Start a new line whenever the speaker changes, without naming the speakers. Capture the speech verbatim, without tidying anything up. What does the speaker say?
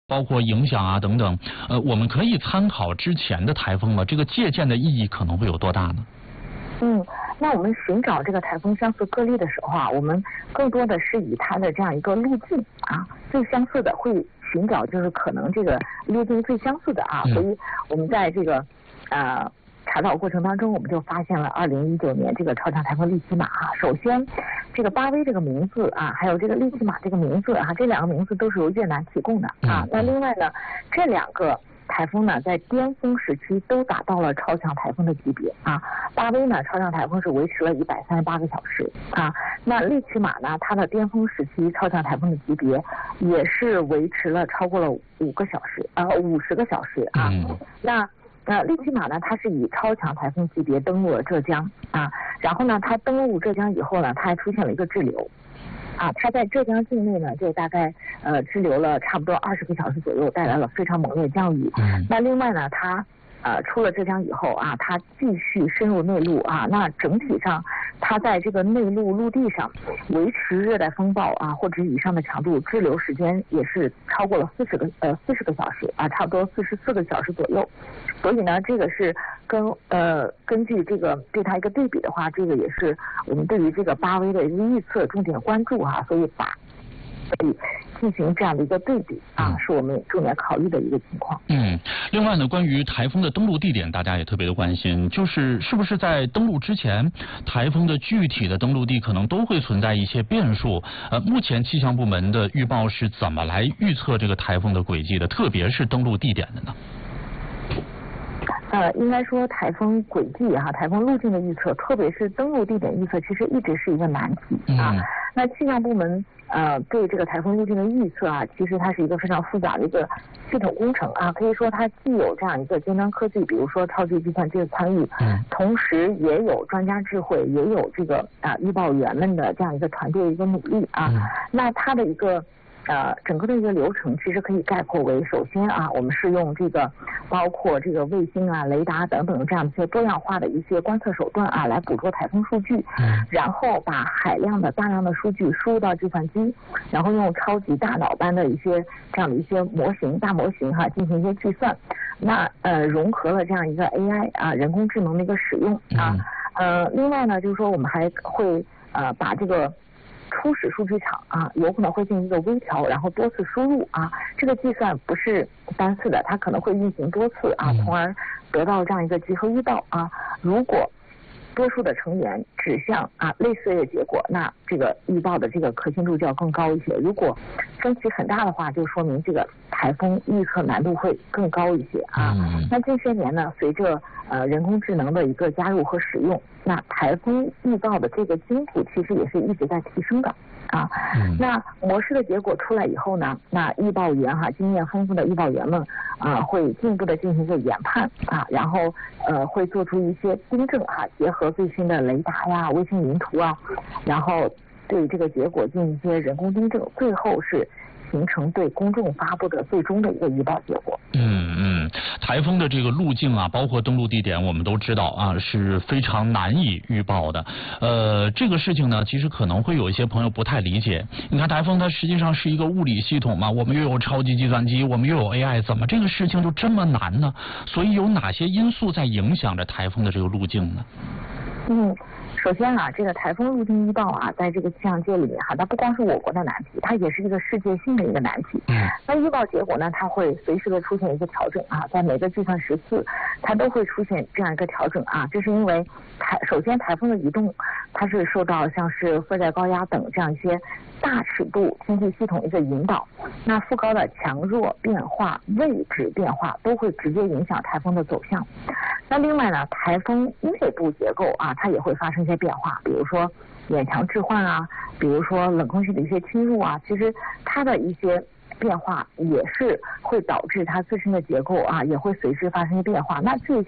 包括影响啊等等，呃，我们可以参考之前的台风吗？这个借鉴的意义可能会有多大呢？
嗯，那我们寻找这个台风相似个例的时候啊，我们更多的是以它的这样一个路径啊，最相似的会寻找就是可能这个路径最相似的啊，所以我们在这个呃查找过程当中，我们就发现了二零一九年这个超强台风利奇马啊。首先，这个巴威这个名字啊，还有这个利奇马这个名字啊，这两个名字都是由越南提供的啊。那另外呢，这两个台风呢，在巅峰时期都达到了超强台风的级别啊。巴威呢，超强台风是维持了一百三十八个小时啊。那利奇马呢，它的巅峰时期超强台风的级别也是维持了超过了五个小时啊，五十个小时啊。那呃，利奇马呢，它是以超强台风级别登陆了浙江啊。然后呢，它登陆浙江以后呢，它还出现了一个滞留。啊，它在浙江境内呢，就大概呃滞留了差不多二十个小时左右，带来了非常猛烈降雨。嗯。那另外呢，它呃出了浙江以后啊，它继续深入内陆啊，那整体上它在这个内陆陆地上维持热带风暴啊或者以上的强度，滞留时间也是超过了四十个呃四十个小时啊，差不多四十四个小时左右。所以呢，这个是跟呃根据这个对它一个对比的话，这个也是我们对于这个巴威的一个预测重点关注哈、啊，所以把所以进行这样的一个对比啊，嗯、是我们重点考虑的一个情况。
嗯，另外呢，关于台风的登陆地点，大家也特别的关心，就是是不是在登陆之前，台风的具体的登陆地可能都会存在一些变数。呃，目前气象部门的预报是怎么来预测这个台风的轨迹的，特别是登陆地点的呢？
呃，应该说台风轨迹哈、啊，台风路径的预测，特别是登陆地点预测，其实一直是一个难题啊。嗯、那气象部门呃对这个台风路径的预测啊，其实它是一个非常复杂的一个系统工程啊。可以说它既有这样一个尖端科技，比如说超级计算机的参与，嗯，同时也有专家智慧，也有这个啊预报员们的这样一个团队的一个努力啊。嗯、那它的一个。呃，整个的一个流程其实可以概括为：首先啊，我们是用这个包括这个卫星啊、雷达等等这样一些多样化的一些观测手段啊，来捕捉台风数据，嗯，然后把海量的大量的数据输入到计算机，然后用超级大脑般的一些这样的一些模型、大模型哈、啊、进行一些计算，那呃融合了这样一个 A I 啊人工智能的一个使用啊，呃，另外呢就是说我们还会呃把这个。初始数据场啊，有可能会进行一个微调，然后多次输入啊，这个计算不是单次的，它可能会运行多次啊，从而得到这样一个集合预报啊。如果多数的成员指向啊类似的结果，那这个预报的这个可信度就要更高一些。如果分歧很大的话，就说明这个台风预测难度会更高一些啊。嗯、那近些年呢，随着呃人工智能的一个加入和使用，那台风预报的这个精度其实也是一直在提升的啊。嗯、那模式的结果出来以后呢，那预报员哈、啊、经验丰富的预报员们啊会进一步的进行一个研判啊，然后呃会做出一些订正啊，结合最新的雷达呀、卫星云图啊，然后对这个结果进行一些人工订正，最后是形成对公众发布的最终的一个预报结果。
嗯嗯，台风的这个路径啊，包括登陆地点，我们都知道啊是非常难以预报的。呃，这个事情呢，其实可能会有一些朋友不太理解。你看台风它实际上是一个物理系统嘛，我们又有超级计算机，我们又有 A I， 怎么这个事情就这么难呢？所以有哪些因素在影响着台风的这个路径呢？
嗯。首先啊，这个台风路径预报啊，在这个气象界里面哈，它不光是我国的难题，它也是一个世界性的一个难题。嗯。那预报结果呢，它会随时的出现一个调整啊，在每个计算时次，它都会出现这样一个调整啊。这是因为台首先台风的移动，它是受到像是副带高压等这样一些大尺度天气系统一个引导，那副高的强弱变化、位置变化都会直接影响台风的走向。那另外呢，台风内部结构啊，它也会发生一些变化，比如说眼墙置换啊，比如说冷空气的一些侵入啊，其实它的一些变化也是会导致它自身的结构啊，也会随之发生变化。那这